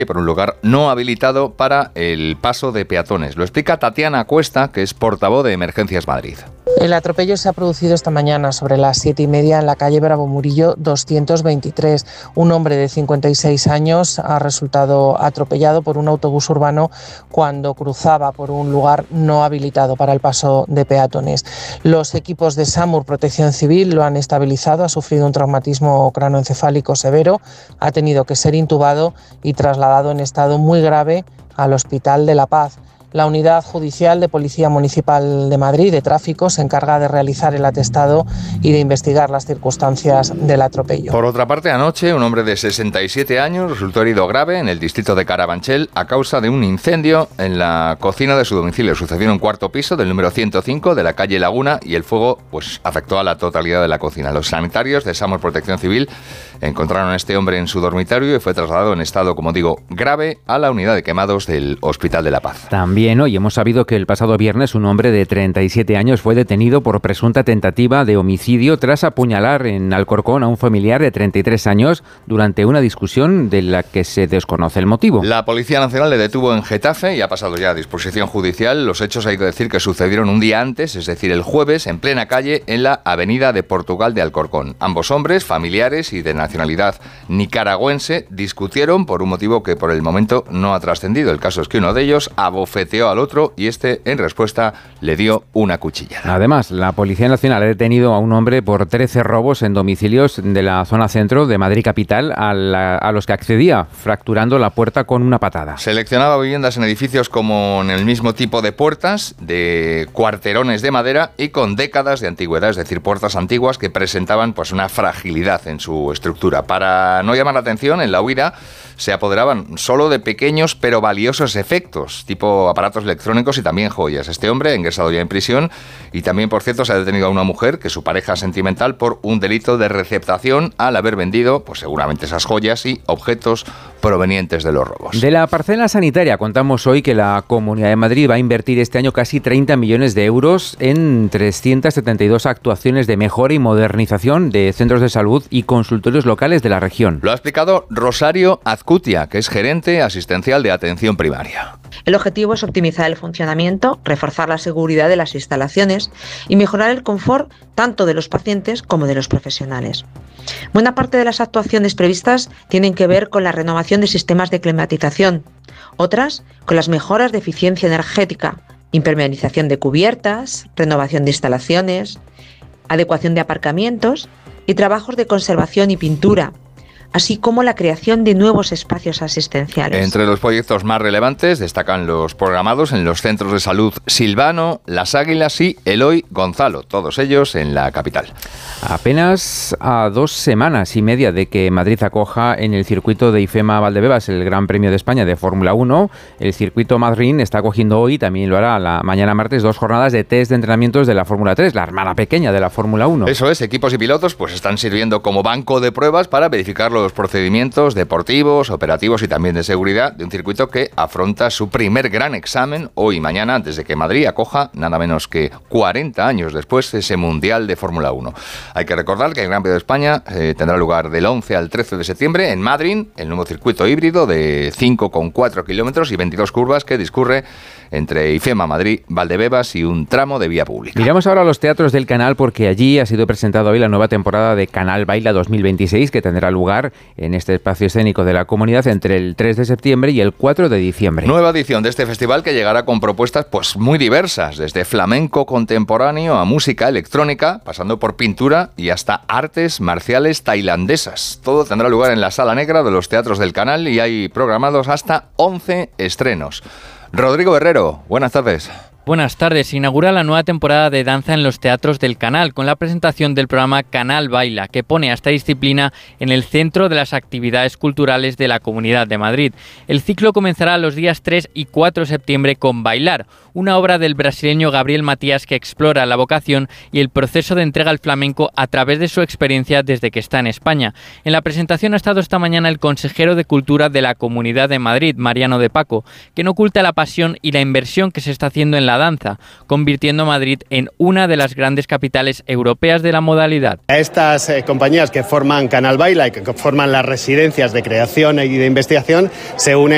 por un lugar no habilitado para el paso de peatones. Lo explica Tatiana Cuesta, que es portavoz de Emergencias Madrid. El atropello se ha producido esta mañana sobre las 7:30 en la calle Bravo Murillo 223. Un hombre de 56 años ha resultado atropellado por un autobús urbano cuando cruzaba por un lugar no habilitado para el paso de peatones. Los equipos de SAMUR Protección Civil lo han estabilizado, ha sufrido un traumatismo cranoencefálico severo, ha tenido que ser intubado y trasladado en estado muy grave al Hospital de La Paz. La Unidad Judicial de Policía Municipal de Madrid de Tráfico se encarga de realizar el atestado y de investigar las circunstancias del atropello. Por otra parte, anoche un hombre de 67 años resultó herido grave en el distrito de Carabanchel a causa de un incendio en la cocina de su domicilio. Sucedió en un cuarto piso del número 105 de la calle Laguna y el fuego afectó a la totalidad de la cocina. Los sanitarios de SAMUR Protección Civil encontraron a este hombre en su dormitorio y fue trasladado en estado, como digo, grave a la unidad de quemados del Hospital de La Paz. También hoy hemos sabido que el pasado viernes un hombre de 37 años fue detenido por presunta tentativa de homicidio tras apuñalar en Alcorcón a un familiar de 33 años durante una discusión de la que se desconoce el motivo. La Policía Nacional le detuvo en Getafe y ha pasado ya a disposición judicial. Los hechos hay que decir que sucedieron un día antes, es decir, el jueves, en plena calle en la Avenida de Portugal de Alcorcón. Ambos hombres, familiares y de nacionalidad nicaragüense, discutieron por un motivo que por el momento no ha trascendido. El caso es que uno de ellos abofeteó al otro y este, en respuesta, le dio una cuchillada. Además, la Policía Nacional ha detenido a un hombre por 13 robos en domicilios de la zona centro de Madrid capital a los que accedía, fracturando la puerta con una patada. Seleccionaba viviendas en edificios con el mismo tipo de puertas, de cuarterones de madera y con décadas de antigüedad, es decir, puertas antiguas que presentaban pues una fragilidad en su estructura. Para no llamar la atención, en la huida se apoderaban solo de pequeños pero valiosos efectos, tipo aparatos electrónicos y también joyas. Este hombre ha ingresado ya en prisión y también, por cierto, se ha detenido a una mujer, que es su pareja sentimental, por un delito de receptación al haber vendido, pues seguramente esas joyas y objetos provenientes de los robos. De la parcela sanitaria contamos hoy que la Comunidad de Madrid va a invertir este año casi 30 millones de euros en 372 actuaciones de mejora y modernización de centros de salud y consultorios locales de la región. Lo ha explicado Rosario Azcutia, que es gerente asistencial de atención primaria. El objetivo es optimizar el funcionamiento, reforzar la seguridad de las instalaciones y mejorar el confort tanto de los pacientes como de los profesionales. Buena parte de las actuaciones previstas tienen que ver con la renovación de sistemas de climatización, otras con las mejoras de eficiencia energética, impermeabilización de cubiertas, renovación de instalaciones, adecuación de aparcamientos y trabajos de conservación y pintura, así como la creación de nuevos espacios asistenciales. Entre los proyectos más relevantes destacan los programados en los centros de salud Silvano, Las Águilas y Eloy Gonzalo, todos ellos en la capital. Apenas a 2 semanas y media de que Madrid acoja en el circuito de IFEMA Valdebebas el Gran Premio de España de Fórmula 1, el circuito Madrid está acogiendo hoy, también lo hará la mañana martes, 2 jornadas de test de entrenamientos de la Fórmula 3, la hermana pequeña de la Fórmula 1. Eso es, equipos y pilotos pues están sirviendo como banco de pruebas para verificar los procedimientos deportivos, operativos y también de seguridad de un circuito que afronta su primer gran examen hoy y mañana, antes de que Madrid acoja, nada menos que 40 años después, ese Mundial de Fórmula 1. Hay que recordar que el Gran Premio de España tendrá lugar del 11 al 13 de septiembre en Madrid, el nuevo circuito híbrido de 5,4 kilómetros y 22 curvas que discurre entre IFEMA, Madrid, Valdebebas y un tramo de vía pública. Miramos ahora a los teatros del Canal porque allí ha sido presentada hoy la nueva temporada de Canal Baila 2026 que tendrá lugar en este espacio escénico de la comunidad entre el 3 de septiembre y el 4 de diciembre. Nueva edición de este festival que llegará con propuestas pues muy diversas, desde flamenco contemporáneo a música electrónica, pasando por pintura y hasta artes marciales tailandesas. Todo tendrá lugar en la Sala Negra de los Teatros del Canal y hay programados hasta 11 estrenos. Rodrigo Herrero, buenas tardes. Buenas tardes. Se inaugura la nueva temporada de danza en los teatros del Canal con la presentación del programa Canal Baila, que pone a esta disciplina en el centro de las actividades culturales de la Comunidad de Madrid. El ciclo comenzará los días 3 y 4 de septiembre con Bailar, una obra del brasileño Gabriel Matías que explora la vocación y el proceso de entrega al flamenco a través de su experiencia desde que está en España. En la presentación ha estado esta mañana el consejero de Cultura de la Comunidad de Madrid, Mariano de Paco, que no oculta la pasión y la inversión que se está haciendo en la danza, convirtiendo a Madrid en una de las grandes capitales europeas de la modalidad. Estas compañías que forman Canal Baila y que forman las residencias de creación y de investigación se unen